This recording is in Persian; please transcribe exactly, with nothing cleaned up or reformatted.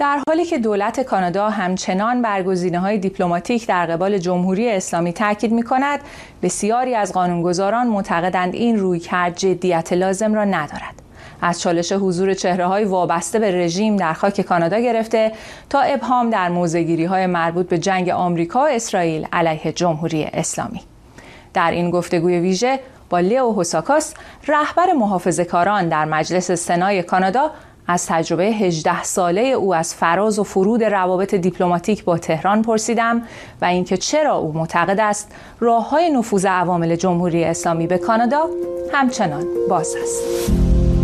در حالی که دولت کانادا همچنان بر گزینه‌های دیپلماتیک در قبال جمهوری اسلامی تاکید می‌کند، بسیاری از قانونگذاران معتقدند این رویکرد جدیت لازم را ندارد. از چالش حضور چهره‌های وابسته به رژیم در خاک کانادا گرفته تا ابهام در موضع‌گیری‌های مربوط به جنگ آمریکا و اسرائیل علیه جمهوری اسلامی. در این گفتگوی ویژه با لیو هوساکوس، رهبر محافظه‌کاران در مجلس سنای کانادا، از تجربه هجده ساله او از فراز و فرود روابط دیپلماتیک با تهران پرسیدم و اینکه چرا او معتقد است راه‌های نفوذ عوامل جمهوری اسلامی به کانادا همچنان باز است.